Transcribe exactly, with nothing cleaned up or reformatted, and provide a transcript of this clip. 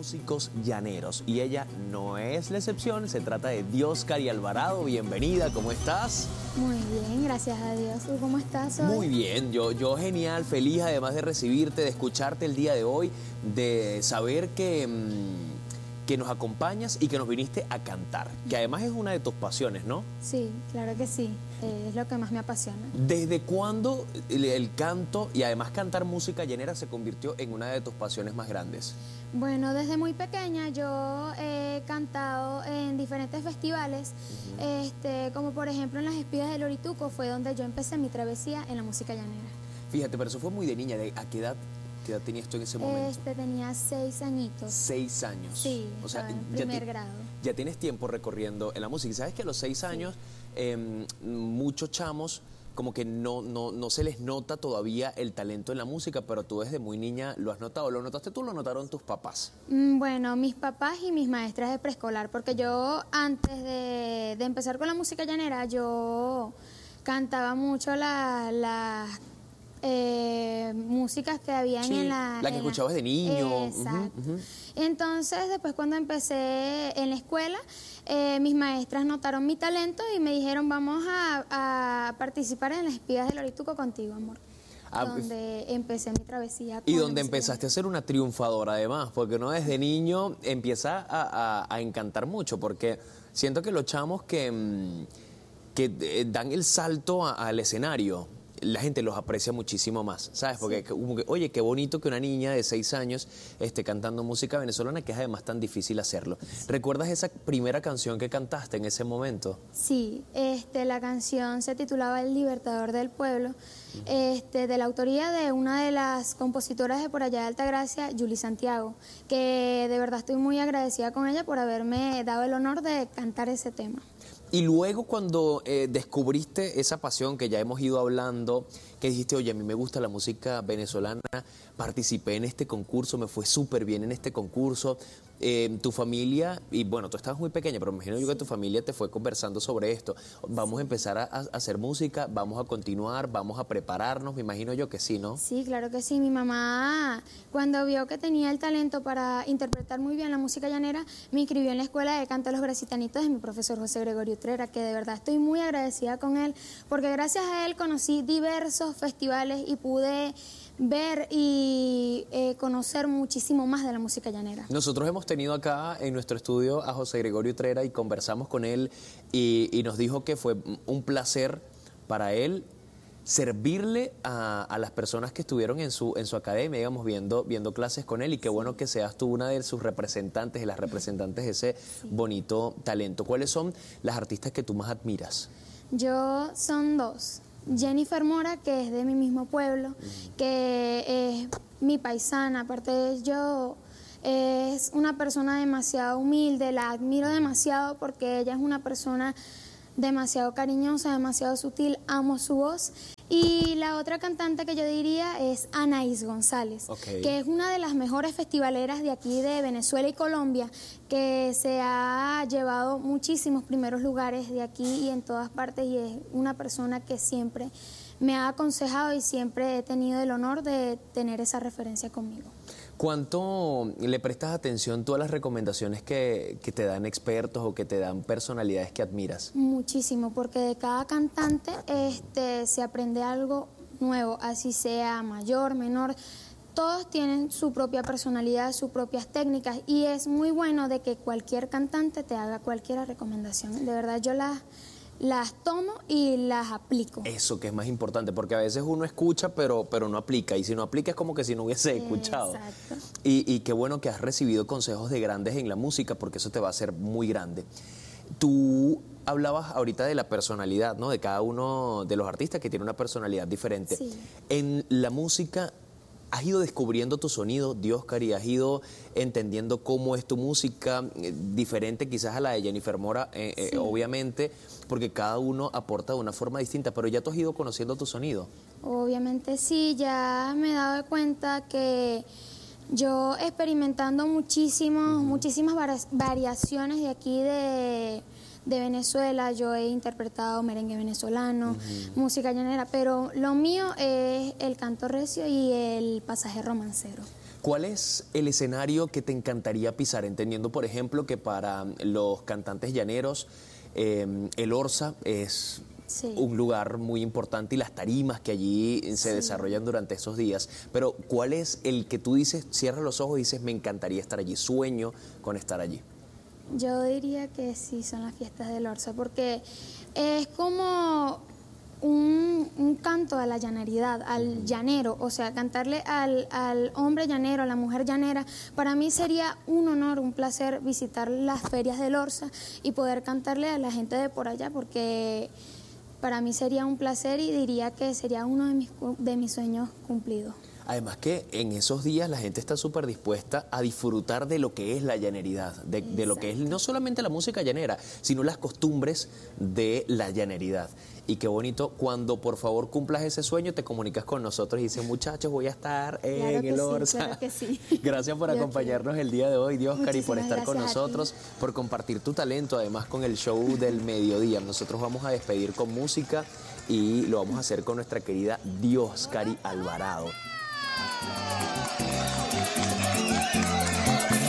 músicos llaneros y ella no es la excepción. Se trata de Dioscari Alvarado. Bienvenida, ¿cómo estás? Muy bien, gracias a Dios. ¿Tú cómo estás hoy? Muy bien, yo, yo genial, feliz además de recibirte, de escucharte el día de hoy, de saber que, mmm, que nos acompañas y que nos viniste a cantar, que además es una de tus pasiones, ¿no? Sí, claro que sí, eh, es lo que más me apasiona. ¿Desde cuándo el, el canto y además cantar música llanera se convirtió en una de tus pasiones más grandes? Bueno, desde muy pequeña yo he cantado en diferentes festivales, uh-huh. este, como por ejemplo en las Espigas del Orituco, fue donde yo empecé mi travesía en la música llanera. Fíjate, pero eso fue muy de niña. ¿De ¿A qué edad, qué edad tenías tú en ese momento? Este, tenía seis añitos. Seis años. Sí, o sea, en ya primer te, grado. Ya tienes tiempo recorriendo en la música. Y sabes que a los seis años, sí. eh, muchos chamos como que no, no, no se les nota todavía el talento en la música, pero tú desde muy niña lo has notado. ¿Lo notaste tú o lo notaron tus papás? Bueno, mis papás y mis maestras de preescolar, porque yo antes de, de empezar con la música llanera, yo cantaba mucho las la, eh, músicas que habían sí, en la... la que en escuchabas la, de niño. Exacto. Uh-huh, uh-huh. Entonces, después cuando empecé en la escuela, eh, mis maestras notaron mi talento y me dijeron, vamos a, a participar en las Espigas del Orituco contigo, amor. Ah, donde empecé mi travesía. Con y donde empezaste a ser una triunfadora además, porque uno desde niño empieza a, a, a encantar mucho, porque siento que los chamos que, que dan el salto a, al escenario, la gente los aprecia muchísimo más, ¿sabes? Porque, sí. como que, oye, qué bonito que una niña de seis años esté cantando música venezolana, que es además tan difícil hacerlo. Sí. ¿Recuerdas esa primera canción que cantaste en ese momento? Sí, este, la canción se titulaba El Libertador del Pueblo, uh-huh. este, de la autoría de una de las compositoras de por allá de Altagracia, Yuli Santiago, que de verdad estoy muy agradecida con ella por haberme dado el honor de cantar ese tema. Y luego cuando eh, descubriste esa pasión que ya hemos ido hablando, que dijiste, oye, a mí me gusta la música venezolana, participé en este concurso, me fue súper bien en este concurso, eh, tu familia, y bueno, tú estabas muy pequeña, pero me imagino yo que tu familia te fue conversando sobre esto, vamos a empezar a, a hacer música, vamos a continuar, vamos a prepararnos, me imagino yo que sí, ¿no? Sí, claro que sí, mi mamá cuando vio que tenía el talento para interpretar muy bien la música llanera, me inscribió en la escuela de canto de los Gracitanitos de mi profesor José Gregorio Utrera, que de verdad estoy muy agradecida con él, porque gracias a él conocí diversos festivales y pude ver y eh, conocer muchísimo más de la música llanera. Nosotros hemos tenido acá en nuestro estudio a José Gregorio Utrera y conversamos con él y, y nos dijo que fue un placer para él servirle a, a las personas que estuvieron en su, en su academia, digamos, viendo, viendo clases con él, y qué sí. bueno que seas tú una de sus representantes, de las representantes de ese sí. bonito talento. ¿Cuáles son las artistas que tú más admiras? Yo son dos. Jennifer Mora, que es de mi mismo pueblo, uh-huh. que es mi paisana, aparte de yo, es una persona demasiado humilde, la admiro demasiado porque ella es una persona demasiado cariñosa, demasiado sutil, amo su voz. Y la otra cantante que yo diría es Anaís González, okay. que es una de las mejores festivaleras de aquí de Venezuela y Colombia, que se ha llevado muchísimos primeros lugares de aquí y en todas partes, y es una persona que siempre me ha aconsejado y siempre he tenido el honor de tener esa referencia conmigo. ¿Cuánto le prestas atención tú a las recomendaciones que, que te dan expertos o que te dan personalidades que admiras? Muchísimo, porque de cada cantante este, se aprende algo nuevo, así sea mayor, menor. Todos tienen su propia personalidad, sus propias técnicas, y es muy bueno de que cualquier cantante te haga cualquier recomendación. De verdad, yo las... las tomo y las aplico. Eso que es más importante, porque a veces uno escucha pero, pero no aplica, y si no aplica es como que si no hubiese escuchado. Exacto. Y, y qué bueno que has recibido consejos de grandes en la música, porque eso te va a hacer muy grande. Tú hablabas ahorita de la personalidad, ¿no? De cada uno de los artistas que tiene una personalidad diferente. Sí. En la música, ¿has ido descubriendo tu sonido, Dioscari? ¿Has ido entendiendo cómo es tu música, eh, diferente quizás a la de Jennifer Mora, eh, sí. eh, obviamente, porque cada uno aporta de una forma distinta, pero ya tú has ido conociendo tu sonido? Obviamente sí, ya me he dado cuenta que yo experimentando muchísimos, uh-huh. muchísimas variaciones de aquí de... de Venezuela, yo he interpretado merengue venezolano, uh-huh. música llanera, pero lo mío es el canto recio y el pasaje romancero. ¿Cuál es el escenario que te encantaría pisar? Entendiendo, por ejemplo, que para los cantantes llaneros, eh, el Orsa es sí. un lugar muy importante y las tarimas que allí se sí. desarrollan durante esos días. Pero, ¿cuál es el que tú dices, cierras los ojos y dices, me encantaría estar allí, sueño con estar allí? Yo diría que sí, son las fiestas del Orsa, porque es como un, un canto a la llaneridad, al llanero, o sea, cantarle al, al hombre llanero, a la mujer llanera. Para mí sería un honor, un placer visitar las ferias del Orsa y poder cantarle a la gente de por allá, porque para mí sería un placer y diría que sería uno de mis, de mis sueños cumplidos. Además que en esos días la gente está súper dispuesta a disfrutar de lo que es la llaneridad, de, de lo que es no solamente la música llanera, sino las costumbres de la llaneridad. Y qué bonito, cuando por favor cumplas ese sueño, te comunicas con nosotros y dices, muchachos, voy a estar en claro el sí, Orsa. Claro que sí. Gracias por acompañarnos el día de hoy, Dioscari, y por estar con nosotros, a por compartir tu talento, además con el show del mediodía. Nosotros vamos a despedir con música y lo vamos a hacer con nuestra querida Dioscari Alvarado.